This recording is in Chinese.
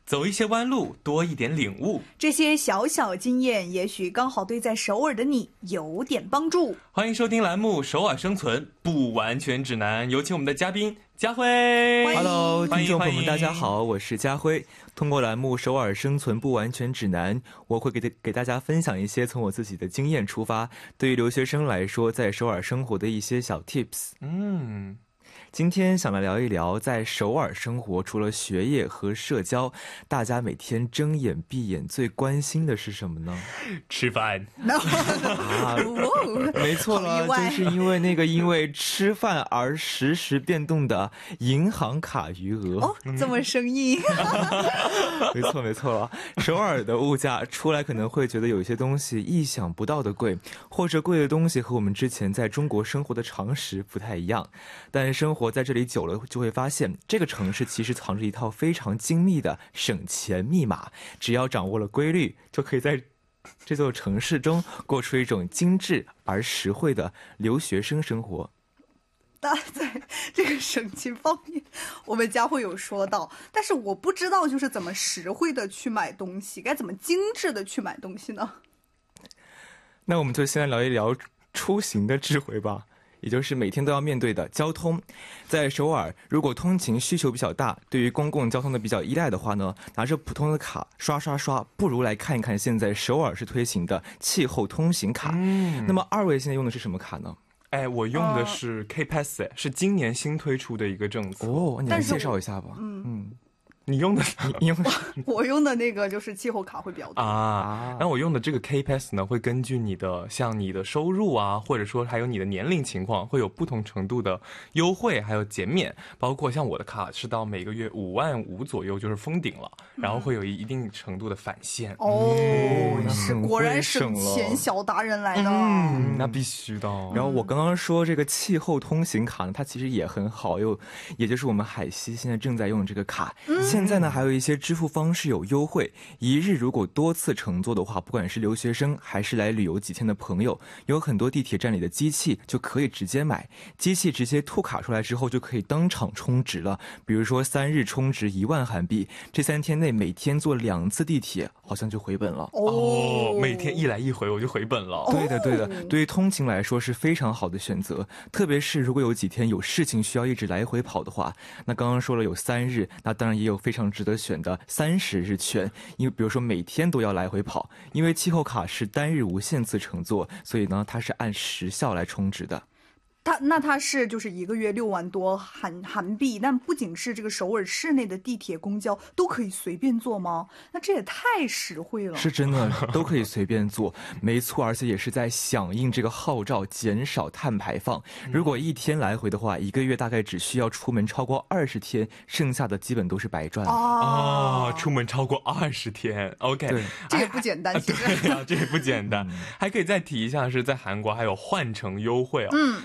走一些弯路，多一点领悟。 这些小小经验，也许刚好对在首尔的你有点帮助。 欢迎收听栏目《首尔生存不完全指南》，有请我们的嘉宾家辉。 Hello， 听众朋友们，大家欢迎好，我是家辉。通过栏目《首尔生存不完全指南》，我会给大家分享一些从我自己的经验出发，对于留学生来说在首尔生活的一些小 tips。今天想来聊一聊在首尔生活，除了学业和社交，大家每天睁眼闭眼最关心的是什么呢？ 吃饭。 没错了，就是因为吃饭而实时变动的银行卡余额。 哦，这么生硬。 没错了。首尔的物价出来可能会觉得有一些东西意想不到的贵，或者贵的东西和我们之前在中国生活的常识不太一样，但生活在这里久了就会发现，这个城市其实藏着一套非常精密的省钱密码，只要掌握了规律，就可以在这座城市中过出一种精致而实惠的留学生生活。 那在这个省钱方面，我们家会有说到，但是我不知道就是怎么实惠的去买东西，该怎么精致的去买东西呢？ 那我们就先来聊一聊出行的智慧吧，也就是每天都要面对的交通。在首尔，如果通勤需求比较大，对于公共交通的比较依赖的话呢，拿着普通的卡刷，不如来看一看现在首尔市推行的气候通行卡。那么二位现在用的是什么卡呢？ 我用的是 K-Pass，是今年新推出的一个政策。 哦，你来介绍一下吧。 你用的我用的那个就是气候卡会比较多啊。然后我用的这个 K-Pass 呢，会根据你的收入啊，或者说还有你的年龄情况，会有不同程度的优惠还有减免。包括像我的卡是到每个月5万5左右就是封顶了，然后会有一定程度的返现。 是果然省钱小达人来的。 那必须的。 然后我刚刚说这个气候通行卡呢，它其实也很好，也就是我们海西现在正在用这个卡。现在呢还有一些支付方式有优惠，一日如果多次乘坐的话，不管是留学生还是来旅游几天的朋友，有很多地铁站里的机器就可以直接买，机器直接吐卡出来之后就可以当场充值了。比如说3日充值1万韩币，这3天内每天坐2次地铁好像就回本了。 每天一来一回我就回本了。 对的，对于通勤来说是非常好的选择，特别是如果有几天有事情需要一直来回跑的话。那刚刚说了有3日，那当然也有非常值得选的30日券，因为比如说每天都要来回跑，因为气候卡是单日无限次乘坐，所以呢它是按时效来充值的。 它是就是1个月6万多韩币，但不仅是这个首尔市内的地铁公交都可以随便坐吗？那这也太实惠了。 是真的都可以随便坐，没错，而且也是在响应这个号召减少碳排放。如果一天来回的话，1个月大概只需要出门超过20天，剩下的基本都是白赚。 出门超过20天 OK， 对， 这也不简单。其实对啊，这也不简单。还可以再提一下，是在韩国还有换乘优惠